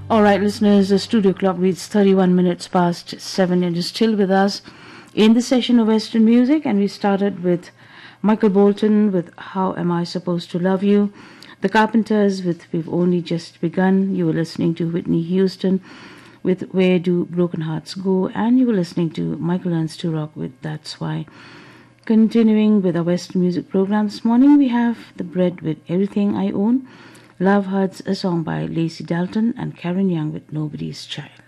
All right, listeners, the studio clock reads 31 minutes past 7 and you're still with us in the session of Western music. And we started with Michael Bolton with How Am I Supposed to Love You? The Carpenters with We've Only Just Begun. You were listening to Whitney Houston with Where Do Broken Hearts Go? And you were listening to Michael Learns to Rock with That's Why. Continuing with our Western music program this morning, we have The Bread with Everything I Own. Love Hurts, a song by Lacey Dalton, and Karen Young with Nobody's Child.